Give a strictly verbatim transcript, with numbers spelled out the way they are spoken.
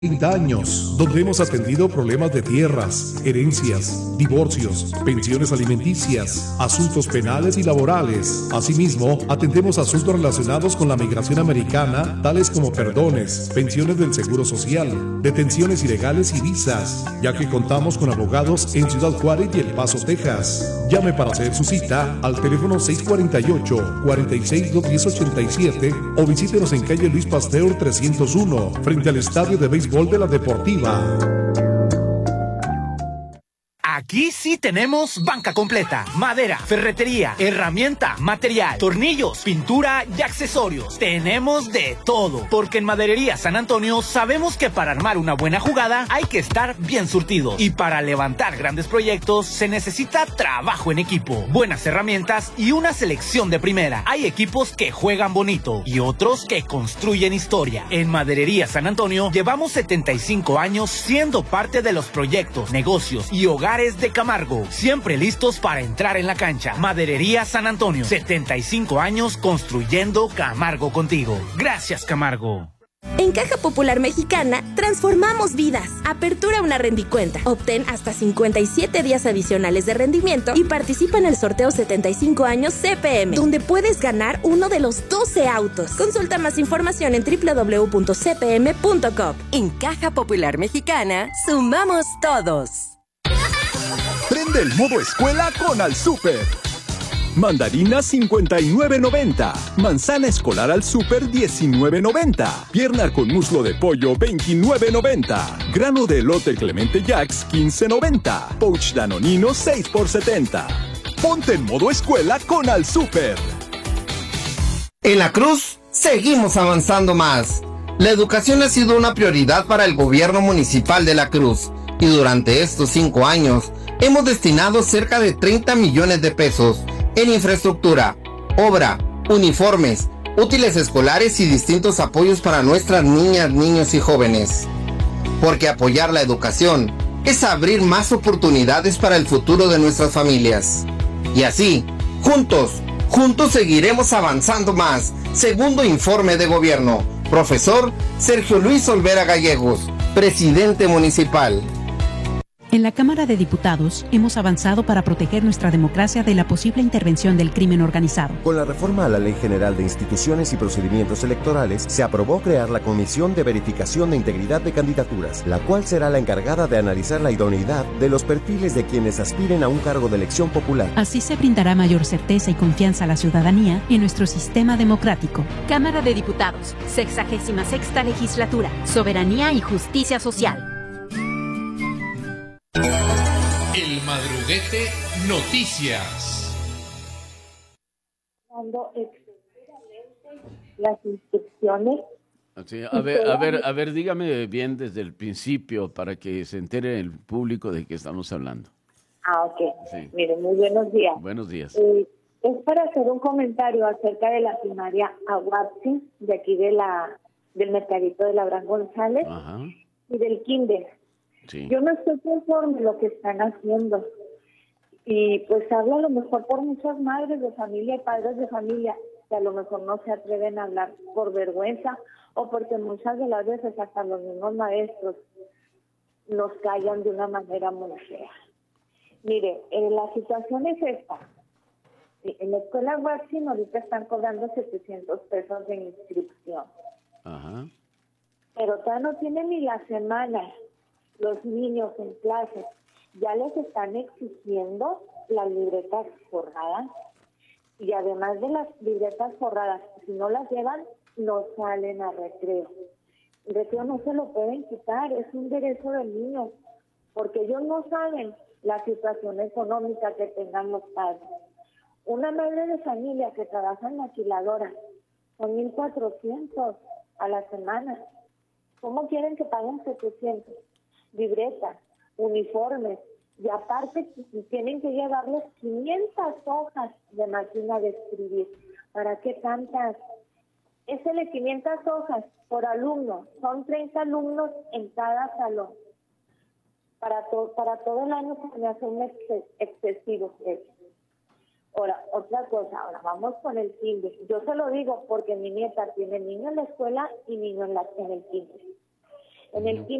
treinta años, donde hemos atendido problemas de tierras, herencias, divorcios, pensiones alimenticias, asuntos penales y laborales. Asimismo, atendemos asuntos relacionados con la migración americana, tales como perdones, pensiones del Seguro Social, detenciones ilegales y visas, ya que contamos con abogados en Ciudad Juárez y El Paso, Texas. Llame para hacer su cita al teléfono seis cuatro ocho, cuatro seis dos, uno cero ocho siete o visítenos en calle Luis Pasteur trescientos uno, frente al Estadio de Béisbol de la Deportiva. Aquí sí tenemos banca completa, madera, ferretería, herramienta, material, tornillos, pintura y accesorios. Tenemos de todo, porque en Maderería San Antonio sabemos que para armar una buena jugada hay que estar bien surtidos. Y para levantar grandes proyectos se necesita trabajo en equipo, buenas herramientas y una selección de primera. Hay equipos que juegan bonito y otros que construyen historia. En Maderería San Antonio llevamos setenta y cinco años siendo parte de los proyectos, negocios y hogares de Camargo, siempre listos para entrar en la cancha. Maderería San Antonio, setenta y cinco años construyendo Camargo contigo. Gracias, Camargo. En Caja Popular Mexicana, transformamos vidas. Apertura una rendicuenta. Obtén hasta cincuenta y siete días adicionales de rendimiento y participa en el sorteo setenta y cinco años C P M, donde puedes ganar uno de los doce autos. Consulta más información en doble u doble u doble u punto c p m punto com. En Caja Popular Mexicana, sumamos todos. Prende el modo escuela con Al Súper. Mandarina cincuenta y nueve noventa. Manzana escolar Al Súper diecinueve noventa. Pierna con muslo de pollo veintinueve noventa. Grano de elote Clemente Jacks quince noventa. Pouch Danonino seis por setenta. Ponte en modo escuela con Al Súper. En La Cruz, seguimos avanzando más. La educación ha sido una prioridad para el gobierno municipal de La Cruz. Y durante estos cinco años, hemos destinado cerca de treinta millones de pesos en infraestructura, obra, uniformes, útiles escolares y distintos apoyos para nuestras niñas, niños y jóvenes. Porque apoyar la educación es abrir más oportunidades para el futuro de nuestras familias. Y así, juntos, juntos seguiremos avanzando más. Segundo informe de gobierno. Profesor Sergio Luis Olvera Gallegos, presidente municipal. En la Cámara de Diputados hemos avanzado para proteger nuestra democracia de la posible intervención del crimen organizado. Con la reforma a la Ley General de Instituciones y Procedimientos Electorales, se aprobó crear la Comisión de Verificación de Integridad de Candidaturas, la cual será la encargada de analizar la idoneidad de los perfiles de quienes aspiren a un cargo de elección popular. Así se brindará mayor certeza y confianza a la ciudadanía en nuestro sistema democrático. Cámara de Diputados, sexagésima sexta Legislatura, Soberanía y Justicia Social. El Madruguete Noticias. Dando las instrucciones. Sí, a ver, a ver, a ver, dígame bien desde el principio para que se entere el público de qué estamos hablando. Ah, ok. Sí. Mire, muy buenos días. Buenos días. Eh, es para hacer un comentario acerca de la primaria Aguapsi, de aquí de la del mercadito de Labrán González. Ajá. Y del kinder. Sí. Yo no estoy conforme lo que están haciendo y pues hablo a lo mejor por muchas madres de familia y padres de familia que a lo mejor no se atreven a hablar por vergüenza o porque muchas de las veces hasta los mismos maestros nos callan de una manera muy fea. Mire, eh, la situación es esta. En la escuela Waxin ahorita están cobrando setecientos pesos de inscripción. Ajá. Pero todavía no tienen ni la semana. Los niños en clase ya les están exigiendo las libretas forradas y además de las libretas forradas, si no las llevan, no salen a recreo. El recreo no se lo pueden quitar, es un derecho del niño, porque ellos no saben la situación económica que tengan los padres. Una madre de familia que trabaja en maquiladora son mil cuatrocientos a la semana. ¿Cómo quieren que paguen setecientos? Libretas, uniformes, y aparte tienen que llevarles quinientas hojas de máquina de escribir. ¿Para qué tantas? Ese quinientas hojas por alumno, son treinta alumnos en cada salón. Para, to para todo el año se me hace un ex excesivo. Ahora, otra cosa, ahora vamos con el kinder. Yo se lo digo porque mi nieta tiene niño en la escuela y niño en, la, en el kinder. En el